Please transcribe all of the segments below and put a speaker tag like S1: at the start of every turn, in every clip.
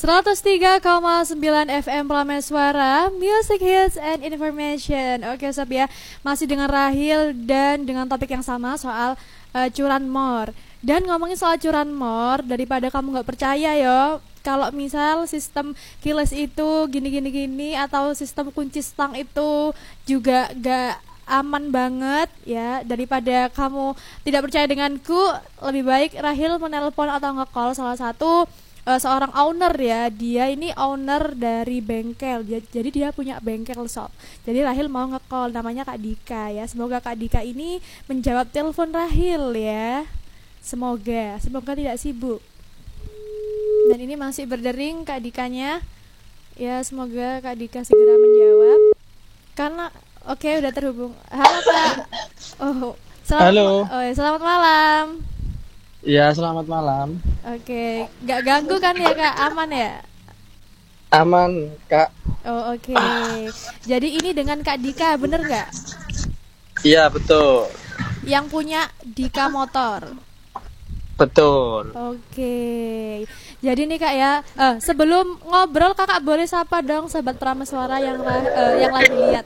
S1: 103,9 FM Prameswara, Music Hits and Information. Oke sob ya, masih dengan Rahil dan dengan topik yang sama soal curanmor. Dan ngomongin soal curanmor, daripada kamu gak percaya yo, kalau misal sistem keyless itu gini atau sistem kunci stang itu juga gak aman banget ya, daripada kamu tidak percaya denganku, lebih baik Rahil menelpon atau nge-call salah satu seorang owner ya. Dia ini owner dari bengkel, jadi dia punya bengkel shop. Jadi Rahil mau nge-call, namanya Kak Dika ya. Semoga Kak Dika ini menjawab telepon Rahil ya. Semoga tidak sibuk. Dan ini masih berdering Kak Dikanya ya, semoga Kak Dika segera menjawab. Karena oke, udah terhubung. Halo Kak.
S2: Halo.
S1: Selamat malam.
S2: Ya, selamat malam.
S1: Oke, nggak ganggu kan ya Kak? Aman ya?
S2: Aman, Kak.
S1: Oh oke. Jadi ini dengan Kak Dika, bener nggak?
S2: Iya, betul.
S1: Yang punya Dika Motor.
S2: Betul.
S1: Oke. Jadi nih Kak ya, sebelum ngobrol Kakak boleh sapa dong Sobat Prameswara yang lagi lihat.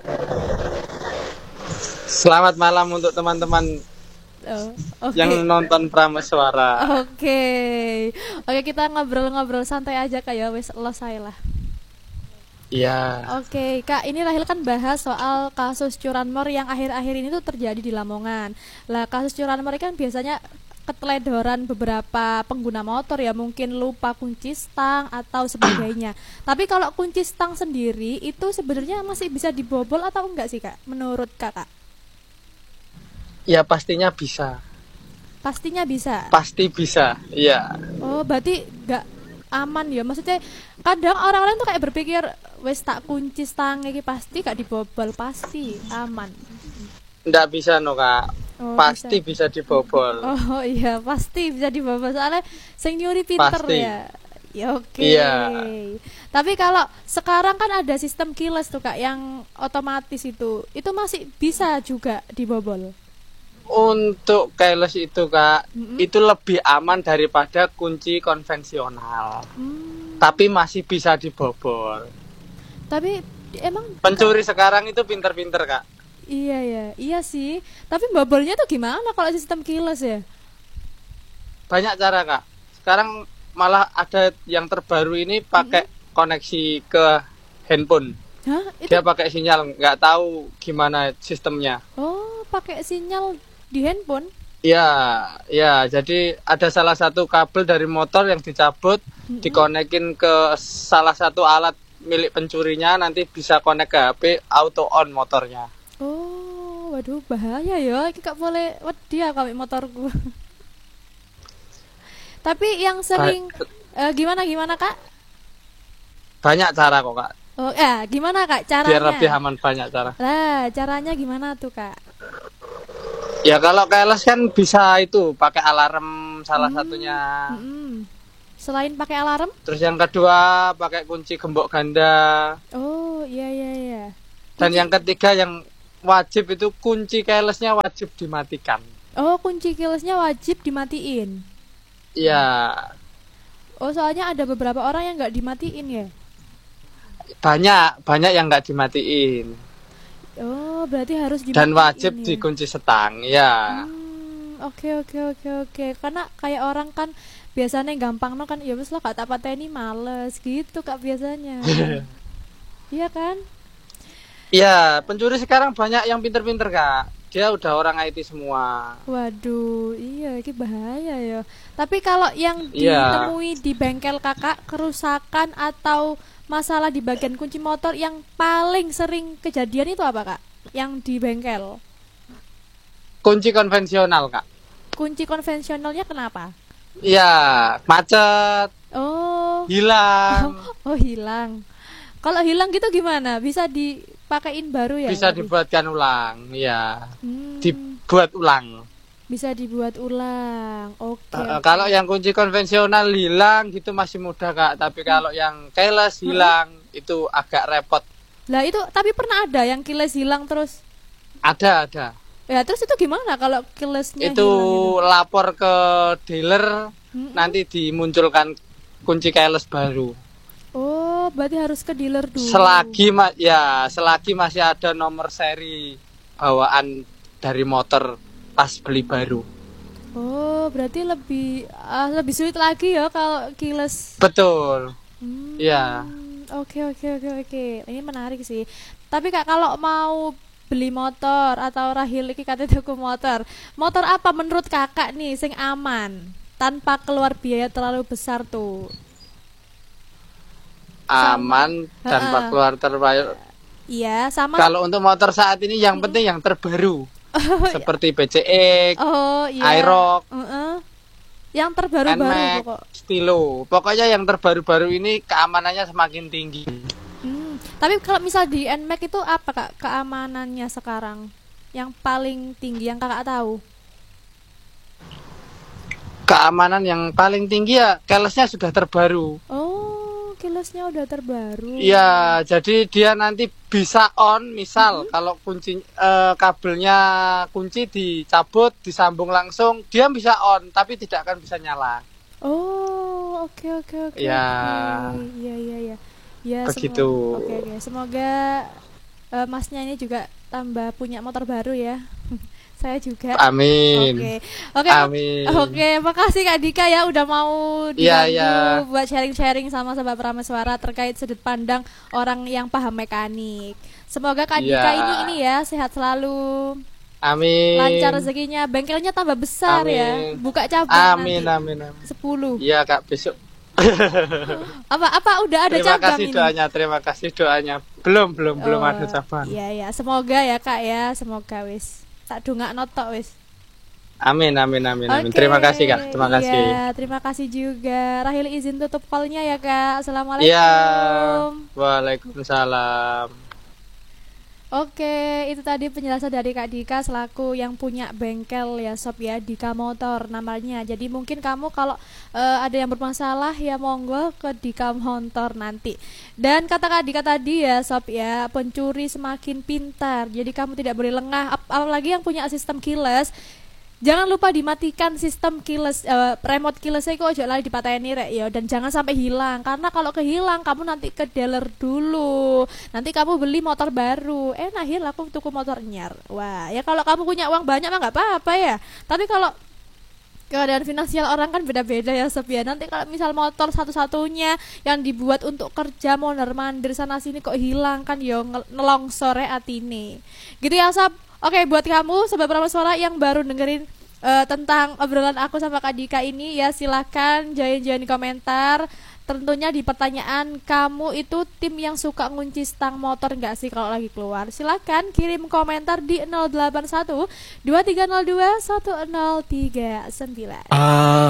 S2: Selamat malam untuk teman-teman yang nonton Prameswara.
S1: Oke, kita ngobrol-ngobrol santai aja Kak ya, wes selesai lah.
S2: Iya.
S1: Oke, Kak, ini Rahil kan bahas soal kasus curanmor yang akhir-akhir ini tuh terjadi di Lamongan. Lah, kasus curanmor kan biasanya keteledoran beberapa pengguna motor ya, mungkin lupa kunci stang atau sebagainya. Tapi kalau kunci stang sendiri itu sebenarnya masih bisa dibobol atau enggak sih Kak, menurut Kakak?
S2: Ya, pastinya bisa.
S1: Pastinya bisa.
S2: Pasti bisa, iya.
S1: Oh, berarti enggak aman ya. Maksudnya kadang orang-orang tuh kayak berpikir wes tak kunci stang iki pasti gak dibobol, pasti aman.
S2: Nggak bisa no Kak.
S1: Oh,
S2: pasti bisa dibobol.
S1: Oh iya, pasti bisa dibobol soalnya sing nyuri pinter
S2: pasti.
S1: Ya. Ya oke.
S2: Iya.
S1: Tapi kalau sekarang kan ada sistem keyless tuh Kak yang otomatis itu masih bisa juga dibobol.
S2: Untuk keyless itu Kak, itu lebih aman daripada kunci konvensional. Tapi masih bisa dibobol.
S1: Tapi emang
S2: pencuri sekarang itu pinter-pinter Kak.
S1: Iya sih. Tapi bobolnya tuh gimana kalau sistem keyless ya?
S2: Banyak cara Kak. Sekarang malah ada yang terbaru ini pakai koneksi ke handphone.
S1: Hah?
S2: Dia pakai sinyal, nggak tahu gimana sistemnya.
S1: Oh, pakai sinyal di handphone?
S2: Ya. Jadi ada salah satu kabel dari motor yang dicabut, dikonekin ke salah satu alat milik pencurinya, nanti bisa konek ke HP, auto on motornya.
S1: Oh, waduh bahaya ya. Iki gak boleh wedi ya kawik motorku. Tapi yang sering gimana Kak?
S2: Banyak cara kok Kak.
S1: Oh, gimana Kak caranya?
S2: Biar lebih aman, banyak cara.
S1: Lah, caranya gimana tuh Kak?
S2: Ya kalau keyless kan bisa itu pakai alarm salah satunya.
S1: Selain pakai alarm?
S2: Terus yang kedua pakai kunci gembok ganda.
S1: Oh, iya.
S2: Dan yang ketiga yang wajib itu kunci keylessnya wajib dimatikan.
S1: Oh, kunci keylessnya wajib dimatiin.
S2: Iya.
S1: Oh, soalnya ada beberapa orang yang nggak dimatiin ya.
S2: Banyak yang nggak dimatiin.
S1: Oh, berarti harus dimatiin.
S2: Dan wajib
S1: ya?
S2: dikunci setang, ya.
S1: Oke. Karena kayak orang kan biasanya gampang no kan, ya wes lah gak tak pateni males gitu Kak biasanya. Iya kan?
S2: Iya, pencuri sekarang banyak yang pinter-pinter Kak. Dia udah orang IT semua.
S1: Waduh, iya ini bahaya ya. Tapi kalau yang ditemui di bengkel Kakak, kerusakan atau masalah di bagian kunci motor yang paling sering kejadian itu apa Kak? Yang di bengkel?
S2: Kunci konvensional Kak.
S1: Kunci konvensionalnya kenapa?
S2: Iya, macet.
S1: Oh.
S2: Hilang.
S1: Oh, hilang. Kalau hilang gitu gimana? Bisa dipakein baru ya?
S2: Bisa dibuatkan ulang, ya. Dibuat ulang.
S1: Bisa dibuat ulang. Oke.
S2: Kalau yang kunci konvensional hilang gitu masih mudah Kak, tapi kalau yang keyless hilang itu agak repot.
S1: Lah itu tapi pernah ada yang keyless hilang terus?
S2: Ada.
S1: Ya terus itu gimana kalau keylessnya
S2: itu
S1: hilang gitu?
S2: Lapor ke dealer, nanti dimunculkan kunci keyless baru.
S1: Oh, berarti harus ke dealer dulu.
S2: Selagi masih ada nomor seri bawaan dari motor pas beli baru.
S1: Oh, berarti lebih sulit lagi ya kalau keyless.
S2: Betul. Iya.
S1: Oke. Ini menarik sih. Tapi Kak, kalau mau beli motor atau Rahil iki kate tuku motor apa menurut Kakak nih sing aman tanpa keluar biaya terlalu besar tuh?
S2: Aman tanpa keluar terbayar.
S1: Iya, sama.
S2: Kalau untuk motor saat ini yang penting yang terbaru. Seperti BCX, Aerox,
S1: yang terbaru-baru
S2: NMAX,
S1: pokok.
S2: Stilo. Pokoknya yang terbaru-baru ini keamanannya semakin tinggi.
S1: Tapi kalau misal di NMAX itu apa Kak keamanannya sekarang? Yang paling tinggi yang Kakak tahu?
S2: Keamanan yang paling tinggi ya keyless-nya sudah terbaru.
S1: Oh, keyless-nya udah terbaru.
S2: Iya, jadi dia nanti bisa on, misal kalau kabelnya kunci dicabut, disambung langsung, dia bisa on, tapi tidak akan bisa nyala.
S1: Oh, oke.
S2: Ya.
S1: Iya. Ya,
S2: begitu.
S1: Oke. Semoga Masnya ini juga tambah punya motor baru ya. Saya juga.
S2: Amin.
S1: Oke.
S2: Amin.
S1: Oke, makasih Kak Dika ya udah mau dibantu
S2: Iya.
S1: buat sharing-sharing sama Sobat Prameswara terkait sudut pandang orang yang paham mekanik. Semoga Kak Dika ini ya sehat selalu.
S2: Amin.
S1: Lancar rezekinya, bengkelnya tambah besar ya. Buka cabang
S2: amin.
S1: 10.
S2: Iya Kak, besok.
S1: Apa udah ada cabang ini?
S2: Terima kasih doanya. Belum ada cabang.
S1: Iya, semoga ya Kak ya, semoga wis. Tak dongakno tok wis.
S2: Amin.
S1: Okay.
S2: Terima kasih Kak, terima kasih.
S1: Iya, terima kasih juga. Rahil izin tutup call-nya ya Kak. Assalamualaikum.
S2: Iya. Waalaikumsalam.
S1: Oke, itu tadi penjelasan dari Kak Dika selaku yang punya bengkel ya Sob ya, Dika Motor namanya. Jadi mungkin kamu kalau ada yang bermasalah ya monggo ke Dika Motor nanti. Dan kata Kak Dika tadi ya Sob ya, pencuri semakin pintar. Jadi kamu tidak boleh lengah, apalagi yang punya sistem keyless. Jangan lupa dimatikan sistem keyless, remote keyless-nya kok ojo lali dipateni rek ya, dan jangan sampai hilang karena kalau kehilang kamu nanti ke dealer dulu. Nanti kamu beli motor baru. Nahil aku tuku motor anyar. Wah, ya kalau kamu punya uang banyak mah enggak apa-apa ya. Tapi kalau keadaan finansial orang kan beda-beda ya Sob ya. Nanti kalau misal motor satu-satunya yang dibuat untuk kerja mondar-mandir sana sini kok hilang kan yo nelongsore atine. Gitu ya Sob. Oke, buat kamu Sobat Prameswara yang baru dengerin tentang obrolan aku sama Kak Dika ini ya, silakan join di komentar. Tentunya di pertanyaan, kamu itu tim yang suka ngunci stang motor enggak sih kalau lagi keluar? Silakan kirim komentar di 081 2302 1039.